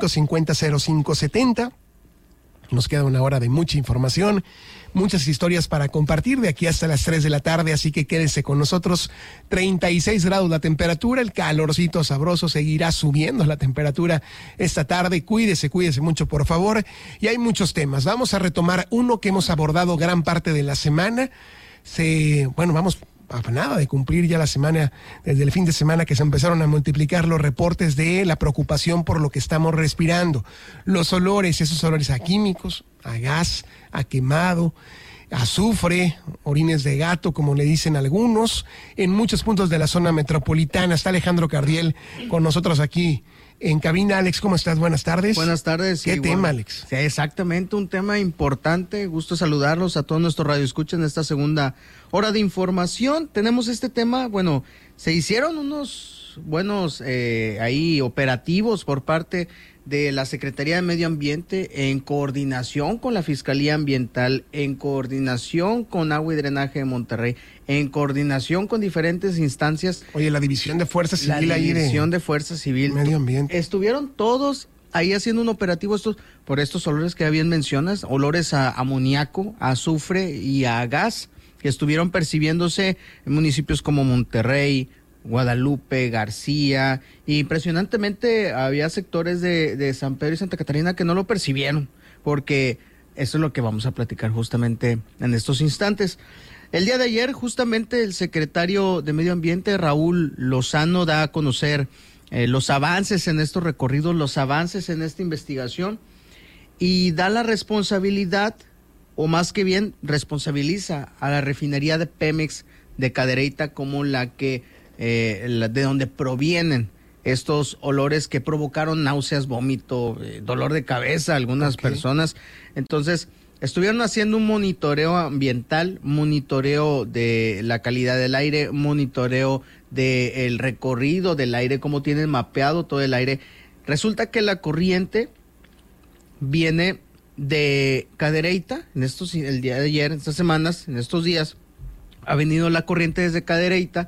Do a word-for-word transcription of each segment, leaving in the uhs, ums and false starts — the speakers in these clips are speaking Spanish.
cincuenta cero cinco setenta. Nos queda una hora de mucha información, muchas historias para compartir de aquí hasta las tres de la tarde, así que quédese con nosotros. treinta y seis grados la temperatura, el calorcito sabroso, seguirá subiendo la temperatura esta tarde. Cuídese, cuídese mucho, por favor. Y hay muchos temas. Vamos a retomar uno que hemos abordado gran parte de la semana. Se, bueno, vamos a nada de cumplir ya la semana, desde el fin de semana que se empezaron a multiplicar los reportes de la preocupación por lo que estamos respirando. Los olores, esos olores a químicos, a gas, a quemado, azufre, orines de gato, como le dicen algunos, en muchos puntos de la zona metropolitana. Está Alejandro Cardiel con nosotros aquí en cabina. Alex, ¿cómo estás? Buenas tardes. Buenas tardes. ¿Qué sí, tema, bueno, Alex? Sí, exactamente, un tema importante. Gusto saludarlos a todos nuestros radioescuchas en esta segunda hora de información. Tenemos este tema, bueno, se hicieron unos buenos eh, ahí operativos por parte de la Secretaría de Medio Ambiente en coordinación con la Fiscalía Ambiental, en coordinación con Agua y Drenaje de Monterrey, en coordinación con diferentes instancias. Oye, la División de Fuerza Civil la ahí de División de Fuerza Civil. Medio Ambiente. Estuvieron todos ahí haciendo un operativo estos por estos olores que bien mencionas, olores a amoníaco, a azufre y a gas, que estuvieron percibiéndose en municipios como Monterrey, Guadalupe, García, y impresionantemente había sectores de, de San Pedro y Santa Catarina que no lo percibieron, porque eso es lo que vamos a platicar justamente en estos instantes. El día de ayer, justamente, el secretario de Medio Ambiente, Raúl Lozano, da a conocer eh, los avances en estos recorridos, los avances en esta investigación, y da la responsabilidad, o más que bien, responsabiliza a la refinería de Pemex de Cadereyta como la que Eh, de donde provienen estos olores que provocaron náuseas, vómito, eh, dolor de cabeza a algunas okay. personas. Entonces, estuvieron haciendo un monitoreo ambiental, monitoreo de la calidad del aire, monitoreo del recorrido del aire, cómo tienen mapeado todo el aire. Resulta que la corriente viene de Cadereyta, en estos, el día de ayer, en estas semanas, en estos días, ha venido la corriente desde Cadereyta,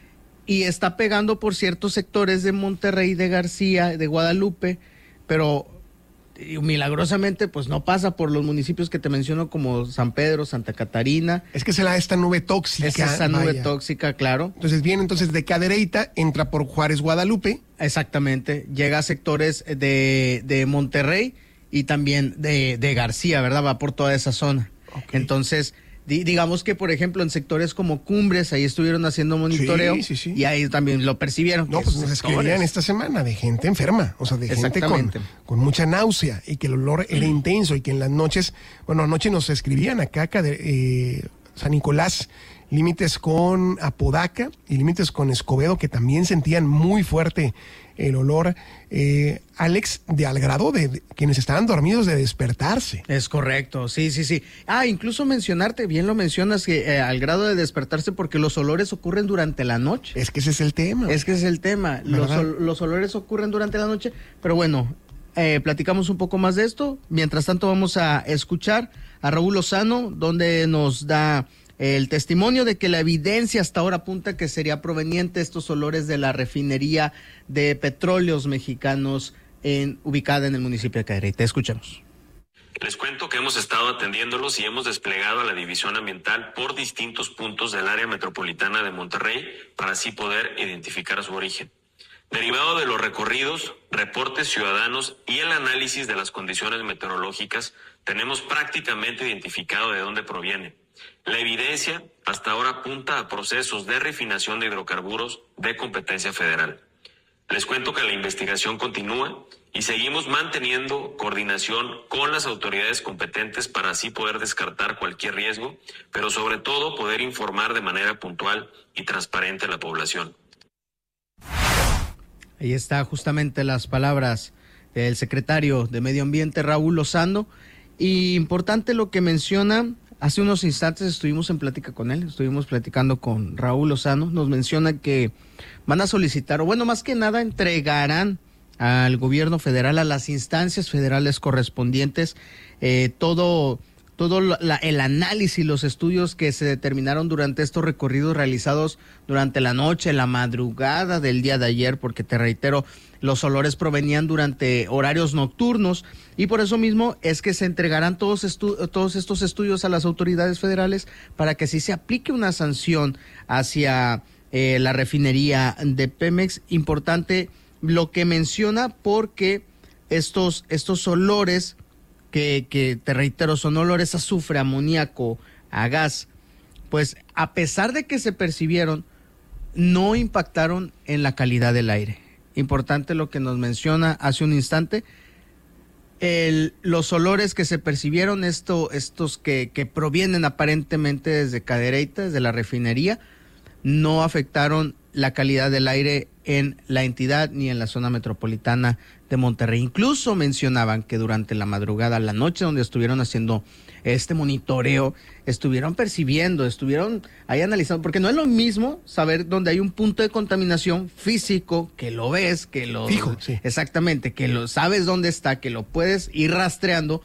y está pegando por ciertos sectores de Monterrey, de García, de Guadalupe, pero milagrosamente pues no pasa por los municipios que te menciono como San Pedro, Santa Catarina. Es que se la esta nube tóxica. Es esa nube vaya. tóxica, claro. Entonces viene entonces de Cadereyta, entra por Juárez, Guadalupe. Exactamente, llega a sectores de, de Monterrey y también de, de García, ¿verdad? Va por toda esa zona. Okay. Entonces, digamos que, por ejemplo, en sectores como Cumbres, ahí estuvieron haciendo monitoreo, sí, sí, sí. y ahí también lo percibieron. No, pues nos escribían esta semana de gente enferma, o sea, de gente con, con mucha náusea, y que el olor era intenso, y que en las noches, bueno, anoche nos escribían acá, eh, San Nicolás, límites con Apodaca y límites con Escobedo, que también sentían muy fuerte el olor, eh, Alex, de al grado de, de quienes estaban dormidos de despertarse. Es correcto, sí, sí, sí. Ah, incluso mencionarte, bien lo mencionas, que eh, al grado de despertarse, porque los olores ocurren durante la noche. Es que ese es el tema. Es que ese es el tema. Los, los olores ocurren durante la noche, pero bueno, eh, platicamos un poco más de esto. Mientras tanto vamos a escuchar a Raúl Lozano, donde nos da el testimonio de que la evidencia hasta ahora apunta que sería proveniente estos olores de la refinería de petróleos mexicanos en, ubicada en el municipio de Cadereyta. Escuchemos. Les cuento que hemos estado atendiéndolos y hemos desplegado a la División Ambiental por distintos puntos del área metropolitana de Monterrey para así poder identificar su origen. Derivado de los recorridos, reportes ciudadanos y el análisis de las condiciones meteorológicas, tenemos prácticamente identificado de dónde proviene. La evidencia hasta ahora apunta a procesos de refinación de hidrocarburos de competencia federal. Les cuento que la investigación continúa y seguimos manteniendo coordinación con las autoridades competentes para así poder descartar cualquier riesgo, pero sobre todo poder informar de manera puntual y transparente a la población. Ahí está justamente las palabras del secretario de Medio Ambiente, Raúl Lozano. Y importante lo que menciona, hace unos instantes estuvimos en plática con él, estuvimos platicando con Raúl Lozano, nos menciona que van a solicitar, o bueno, más que nada entregarán al gobierno federal, a las instancias federales correspondientes, eh, todo, todo la, el análisis, los estudios que se determinaron durante estos recorridos realizados durante la noche, la madrugada del día de ayer, porque te reitero, los olores provenían durante horarios nocturnos y por eso mismo es que se entregarán todos, estu- todos estos estudios a las autoridades federales para que sí se aplique una sanción hacia eh, la refinería de Pemex. Importante lo que menciona, porque estos, estos olores que, que te reitero son olores a azufre, amoníaco, a gas, pues a pesar de que se percibieron, no impactaron en la calidad del aire. Importante lo que nos menciona hace un instante, el, los olores que se percibieron, esto, estos que, que provienen aparentemente desde Cadereyta, desde la refinería, no afectaron la calidad del aire en la entidad ni en la zona metropolitana de Monterrey. Incluso mencionaban que durante la madrugada, la noche donde estuvieron haciendo este monitoreo, estuvieron percibiendo, estuvieron ahí analizando, porque no es lo mismo saber dónde hay un punto de contaminación físico, que lo ves, que lo... Fijo, sí. Exactamente, que lo sabes dónde está, que lo puedes ir rastreando,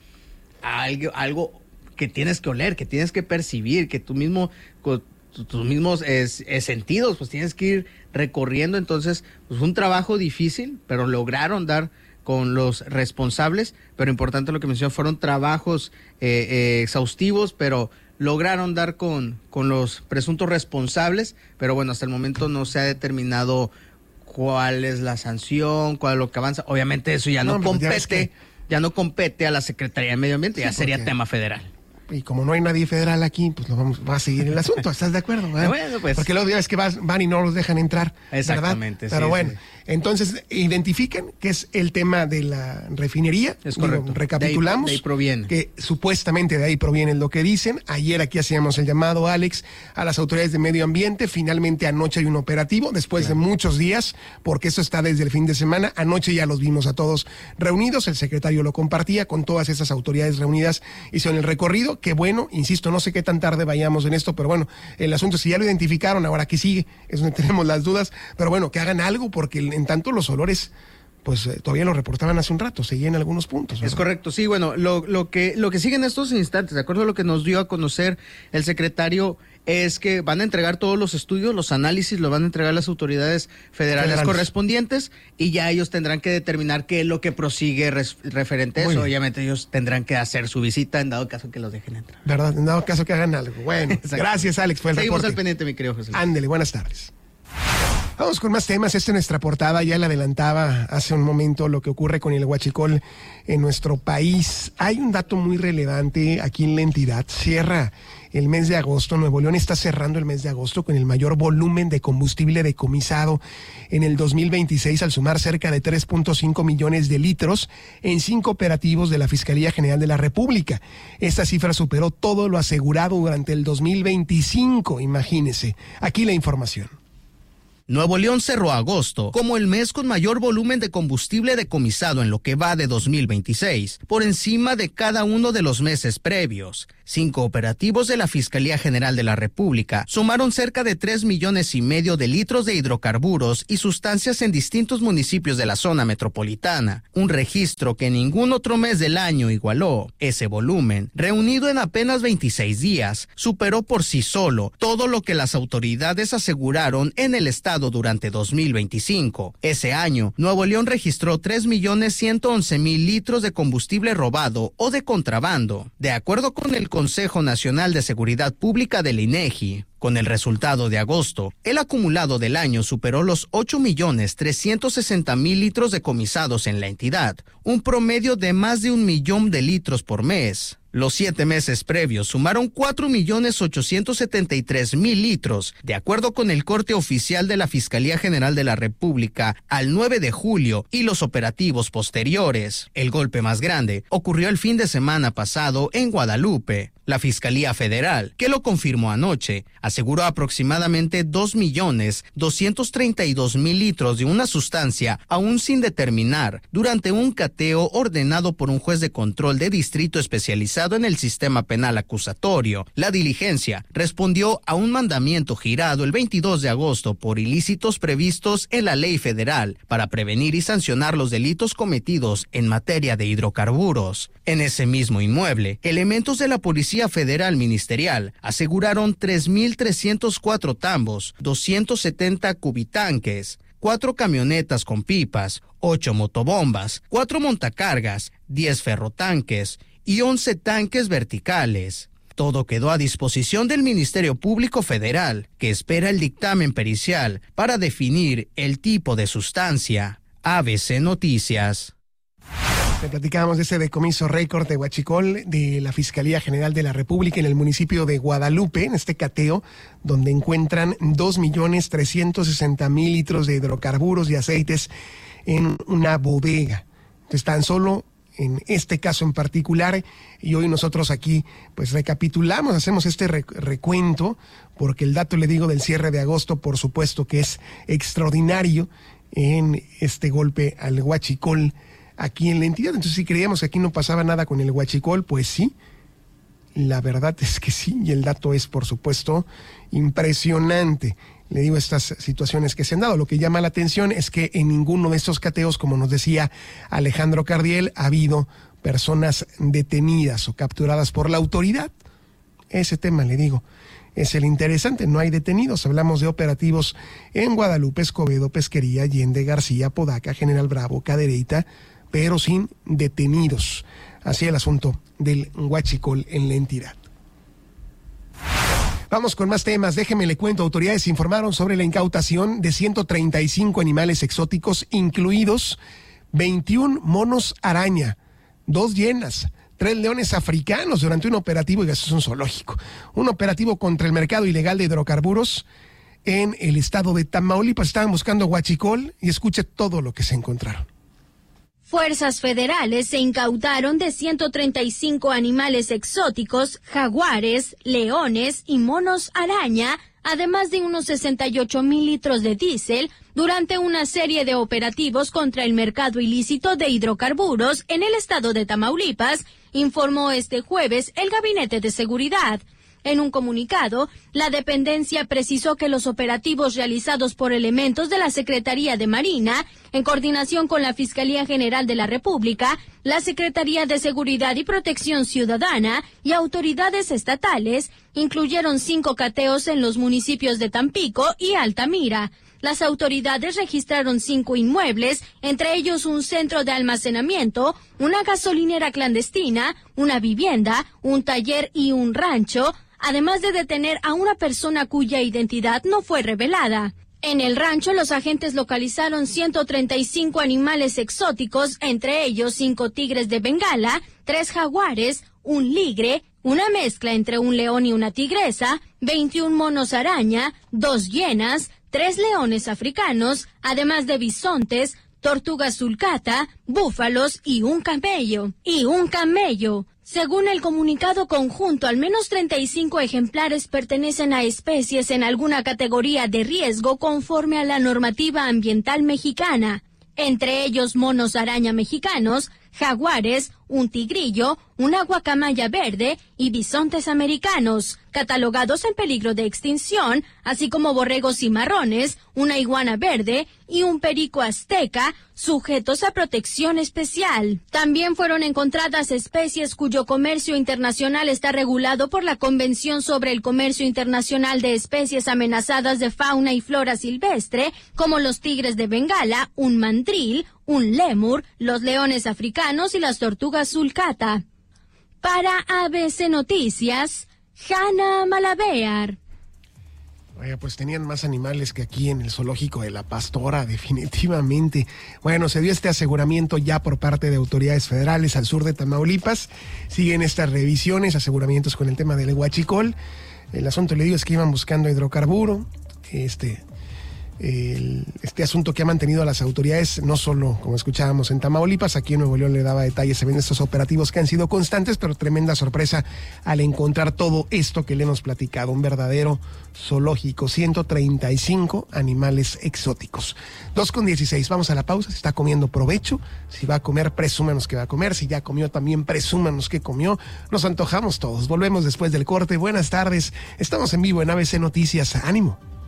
a algo, algo que tienes que oler, que tienes que percibir, que tú mismo... Con, tus mismos es, es sentidos, pues tienes que ir recorriendo. Entonces, pues un trabajo difícil, pero lograron dar con los responsables, pero importante lo que mencionó, fueron trabajos eh, eh, exhaustivos, pero lograron dar con, con los presuntos responsables, pero bueno, hasta el momento no se ha determinado cuál es la sanción, cuál es lo que avanza. Obviamente eso ya no, no compete, ya, que... ya no compete a la Secretaría de Medio Ambiente, sí, ya sería porque... tema federal. Y como no hay nadie federal aquí, pues lo vamos, va a seguir el asunto, ¿estás de acuerdo? ¿verdad? Bueno, pues. Porque luego ya ves que vas, van y no los dejan entrar, exactamente, ¿verdad? Pero sí, bueno, sí. Entonces identifican que es el tema de la refinería. Es correcto. Digo, recapitulamos. De ahí, de ahí proviene. Que supuestamente de ahí proviene lo que dicen. Ayer aquí hacíamos el llamado, Alex, a las autoridades de medio ambiente. Finalmente anoche hay un operativo, después claro. de muchos días, porque eso está desde el fin de semana. Anoche ya los vimos a todos reunidos, el secretario lo compartía con todas esas autoridades reunidas, hicieron el recorrido. Que bueno, insisto, no sé qué tan tarde vayamos en esto, pero bueno, el asunto es si ya lo identificaron, ahora que sigue, es donde tenemos las dudas, pero bueno, que hagan algo, porque en tanto los olores, pues eh, todavía lo reportaban hace un rato, seguían algunos puntos, ¿verdad? Es correcto, sí, bueno, lo, lo que lo que sigue en estos instantes, de acuerdo a lo que nos dio a conocer el secretario, es que van a entregar todos los estudios, los análisis, los van a entregar las autoridades federales, federales. correspondientes, y ya ellos tendrán que determinar qué es lo que prosigue res, referente a eso. Obviamente ellos tendrán que hacer su visita en dado caso que los dejen entrar. ¿Verdad? En dado caso que hagan algo. Bueno, gracias, Alex, fue el Seguimos reporte. al pendiente, mi querido José. Ándele, buenas tardes. Vamos con más temas. Esta es nuestra portada, ya la adelantaba hace un momento lo que ocurre con el huachicol en nuestro país. Hay un dato muy relevante aquí en la entidad. Cierra el mes de agosto. Nuevo León está cerrando el mes de agosto con el mayor volumen de combustible decomisado en el dos mil veintiséis, al sumar cerca de tres punto cinco millones de litros en cinco operativos de la Fiscalía General de la República. Esta cifra superó todo lo asegurado durante el dos mil veinticinco, imagínese. Aquí la información. Nuevo León cerró agosto como el mes con mayor volumen de combustible decomisado en lo que va de dos mil veintiséis, por encima de cada uno de los meses previos. Cinco operativos de la Fiscalía General de la República sumaron cerca de tres millones y medio de litros de hidrocarburos y sustancias en distintos municipios de la zona metropolitana, un registro que ningún otro mes del año igualó. Ese volumen, reunido en apenas veintiséis días, superó por sí solo todo lo que las autoridades aseguraron en el estado durante dos mil veinticinco. Ese año, Nuevo León registró tres millones ciento once mil litros de combustible robado o de contrabando, de acuerdo con el Consejo Nacional de Seguridad Pública del INEGI. Con el resultado de agosto, el acumulado del año superó los ocho millones trescientos sesenta mil litros decomisados en la entidad, un promedio de más de un millón de litros por mes. Los siete meses previos sumaron cuatro millones ochocientos setenta y tres mil litros, de acuerdo con el corte oficial de la Fiscalía General de la República al nueve de julio y los operativos posteriores. El golpe más grande ocurrió el fin de semana pasado en Guadalupe. La Fiscalía Federal, que lo confirmó anoche, aseguró aproximadamente dos millones doscientos treinta y dos mil litros de una sustancia aún sin determinar durante un cateo ordenado por un juez de control de distrito especializado en el sistema penal acusatorio. La diligencia respondió a un mandamiento girado el veintidós de agosto por ilícitos previstos en la ley federal para prevenir y sancionar los delitos cometidos en materia de hidrocarburos. En ese mismo inmueble, elementos de la Policía Federal Ministerial aseguraron tres mil trescientos cuatro tambos, doscientos setenta cubitanques, cuatro camionetas con pipas, ocho motobombas, cuatro montacargas, diez ferrotanques y once tanques verticales. Todo quedó a disposición del Ministerio Público Federal, que espera el dictamen pericial para definir el tipo de sustancia. A B C Noticias. Le platicábamos de ese decomiso récord de huachicol de la Fiscalía General de la República en el municipio de Guadalupe, en este cateo, donde encuentran dos millones trescientos sesenta mil litros de hidrocarburos y aceites en una bodega. Entonces, tan solo en este caso en particular, y hoy nosotros aquí pues recapitulamos, hacemos este recuento, porque el dato, le digo, del cierre de agosto, por supuesto que es extraordinario en este golpe al huachicol aquí en la entidad. Entonces, si creíamos que aquí no pasaba nada con el huachicol, pues sí, la verdad es que sí, y el dato es, por supuesto, impresionante. Le digo, estas situaciones que se han dado. Lo que llama la atención es que en ninguno de estos cateos, como nos decía Alejandro Cardiel, ha habido personas detenidas o capturadas por la autoridad. Ese tema, le digo, es el interesante. No hay detenidos. Hablamos de operativos en Guadalupe, Escobedo, Pesquería, Allende, García, Podaca, General Bravo, Cadereyta, pero sin detenidos. Así el asunto del huachicol en la entidad. Vamos con más temas. Déjeme le cuento. Autoridades informaron sobre la incautación de ciento treinta y cinco animales exóticos, incluidos veintiún monos araña, dos hienas, tres leones africanos durante un operativo, y eso es un zoológico, un operativo contra el mercado ilegal de hidrocarburos en el estado de Tamaulipas. Estaban buscando huachicol y escuche todo lo que se encontraron. Fuerzas federales se incautaron de ciento treinta y cinco animales exóticos, jaguares, leones y monos araña, además de unos sesenta y ocho mil litros de diésel, durante una serie de operativos contra el mercado ilícito de hidrocarburos en el estado de Tamaulipas, informó este jueves el Gabinete de Seguridad. En un comunicado, la dependencia precisó que los operativos realizados por elementos de la Secretaría de Marina, en coordinación con la Fiscalía General de la República, la Secretaría de Seguridad y Protección Ciudadana y autoridades estatales, incluyeron cinco cateos en los municipios de Tampico y Altamira. Las autoridades registraron cinco inmuebles, entre ellos un centro de almacenamiento, una gasolinera clandestina, una vivienda, un taller y un rancho, además de detener a una persona cuya identidad no fue revelada. En el rancho, los agentes localizaron ciento treinta y cinco animales exóticos, entre ellos cinco tigres de Bengala, tres jaguares, un ligre, una mezcla entre un león y una tigresa, veintiún monos araña, dos hienas, tres leones africanos, además de bisontes, tortugas sulcata, búfalos y un camello. Y un camello. Según el comunicado conjunto, al menos treinta y cinco ejemplares pertenecen a especies en alguna categoría de riesgo conforme a la normativa ambiental mexicana, entre ellos monos araña mexicanos, jaguares, un tigrillo, una guacamaya verde y bisontes americanos, catalogados en peligro de extinción, así como borregos cimarrones, una iguana verde y un perico azteca, sujetos a protección especial. También fueron encontradas especies cuyo comercio internacional está regulado por la Convención sobre el Comercio Internacional de Especies Amenazadas de Fauna y Flora Silvestre, como los tigres de Bengala, un mandril, un lémur, los leones africanos y las tortugas sulcata. Para A B C Noticias, Hanna Malavear. Oiga, pues tenían más animales que aquí en el zoológico de La Pastora, definitivamente. Bueno, se dio este aseguramiento ya por parte de autoridades federales al sur de Tamaulipas. Siguen estas revisiones, aseguramientos con el tema del huachicol. El asunto, le digo, es que iban buscando hidrocarburo, este, el, este asunto que ha mantenido a las autoridades, no solo, como escuchábamos, en Tamaulipas, aquí en Nuevo León le daba detalles, se ven estos operativos que han sido constantes, pero tremenda sorpresa al encontrar todo esto que le hemos platicado, un verdadero zoológico, ciento treinta y cinco animales exóticos. dos con dieciséis, vamos a la pausa. Si está comiendo, provecho. Si va a comer, presúmanos que va a comer. Si ya comió, también presúmanos que comió. Nos antojamos todos. Volvemos después del corte. Buenas tardes. Estamos en vivo en A B C Noticias. ¡Ánimo!